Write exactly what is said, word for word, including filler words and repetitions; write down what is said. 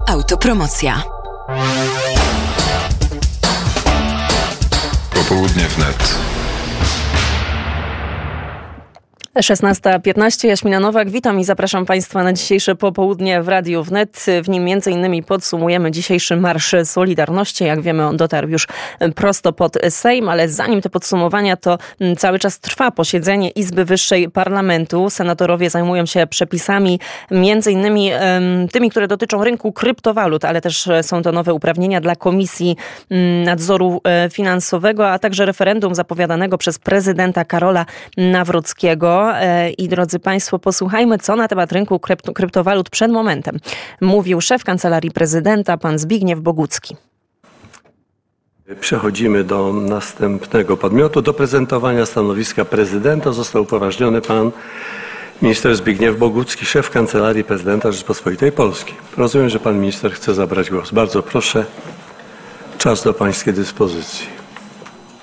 Autopromocja. Popołudnie wnet. szesnasta piętnaście, Jaśmina Nowak, witam i zapraszam Państwa na dzisiejsze popołudnie w Radiu Wnet. W nim między innymi podsumujemy dzisiejszy Marsz Solidarności. Jak wiemy, on dotarł już prosto pod Sejm, ale zanim te podsumowania, to cały czas trwa posiedzenie Izby Wyższej Parlamentu. Senatorowie zajmują się przepisami, między innymi tymi, które dotyczą rynku kryptowalut, ale też są to nowe uprawnienia dla Komisji Nadzoru Finansowego, a także referendum zapowiadanego przez prezydenta Karola Nawrockiego. I drodzy Państwo, posłuchajmy, co na temat rynku krypto, kryptowalut przed momentem mówił szef Kancelarii Prezydenta, pan Zbigniew Bogucki. Przechodzimy do następnego podmiotu. Do prezentowania stanowiska prezydenta został upoważniony pan minister Zbigniew Bogucki, szef Kancelarii Prezydenta Rzeczypospolitej Polskiej. Rozumiem, że pan minister chce zabrać głos. Bardzo proszę, czas do pańskiej dyspozycji.